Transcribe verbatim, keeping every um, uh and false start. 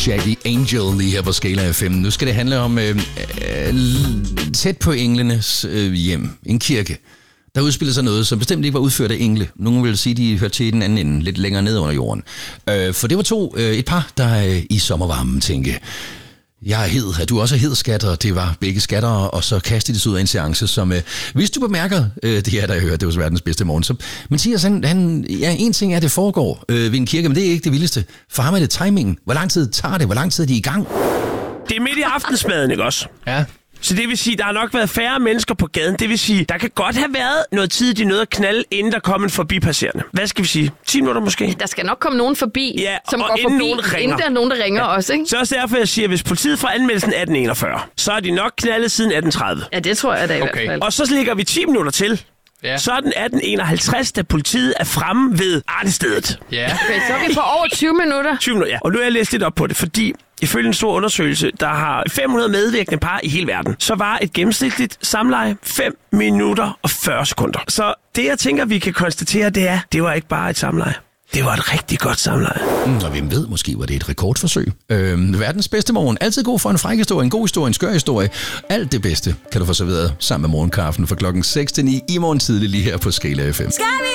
Shaggy Angel lige her på Skala F M. Nu skal det handle om øh, øh, tæt på englenes øh, hjem, en kirke. Der udspillede sig noget, som bestemt ikke var udført af engle. Nogle vil sige, de hørte til i den anden ende, lidt længere ned under jorden. Øh, for det var to, øh, et par, der øh, i sommervarmen tænkte, jeg er hed, er du også er hed, skatter? Det var begge skattere, og så kastede de sig ud af en seance, som, øh, hvis du bemærker, øh, det her, der jeg hører, det var verdens bedste morgen, så Mathias, han, han, ja, en ting er, at det foregår øh, ved en kirke, men det er ikke det vildeste. For ham er det timingen. Hvor lang tid tager det? Hvor lang tid er de i gang? Det er midt i aftensmaden, ikke også? Ja. Så det vil sige, der har nok været færre mennesker på gaden. Det vil sige, der kan godt have været noget tid, de nåede at knalde, inden der kom en forbipasserende. Hvad skal vi sige? ti minutter måske? Der skal nok komme nogen forbi, ja, som går inden forbi, nogen ringer. inden der er nogen, der ringer ja. også, ikke? Så også derfor, jeg siger, at hvis politiet får anmeldelsen atten enogfyrre, så er de nok knaldet siden atten tredive. Ja, det tror jeg da i okay. hvert fald. Og så ligger vi ti minutter til. Ja. Så er den atten enoghalvtreds, da politiet er fremme ved artestedet. Ja. Okay, så er vi på over tyve minutter. tyve minutter, ja. Og nu har jeg læst lidt op på det, fordi ifølge en stor undersøgelse, der har fem hundrede medvirkende par i hele verden, så var et gennemsnitligt samleje fem minutter og fyrre sekunder. Så det, jeg tænker, vi kan konstatere, det er, det var ikke bare et samleje. Det var et rigtig godt samleje. Mm, og hvem ved, måske var det et rekordforsøg. Øhm, verdens bedste morgen. Altid god for en fræk historie, en god historie, en skør historie. Alt det bedste kan du få serveret sammen med morgenkaffen fra klokken seks til ni i morgen tidlig lige her på Skala F M.